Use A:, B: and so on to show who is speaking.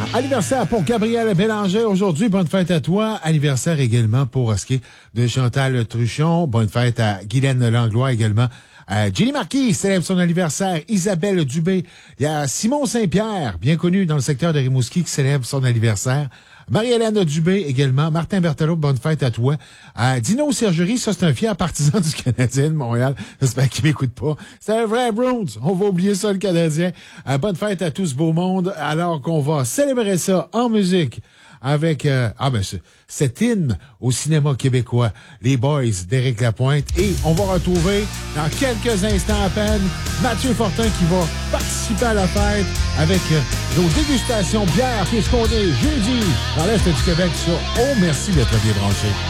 A: Anniversaire pour Gabriel Bélanger aujourd'hui. Bonne fête à toi. Anniversaire également pour ce qui est de Chantal Truchon. Bonne fête à Guylaine Langlois également. Jenny Marquis célèbre son anniversaire. Isabelle Dubé. Il y a Simon Saint-Pierre, bien connu dans le secteur de Rimouski, qui célèbre son anniversaire. Marie-Hélène Dubé également. Martin Berthelot, bonne fête à toi. Dino Sergerie, ça c'est un fier partisan du Canadien de Montréal. J'espère qu'il m'écoute pas. C'est un vrai Browns. On va oublier ça, le Canadien. Bonne fête à tout ce beau monde. Alors qu'on va célébrer ça en musique avec cet hymne au cinéma québécois, Les Boys d'Éric Lapointe. Et on va retrouver dans quelques instants à peine Mathieu Fortin qui va participer à la fête avec nos dégustations bières, puisqu'on est jeudi dans l'Est du Québec sur Oh, merci d'être bien branché.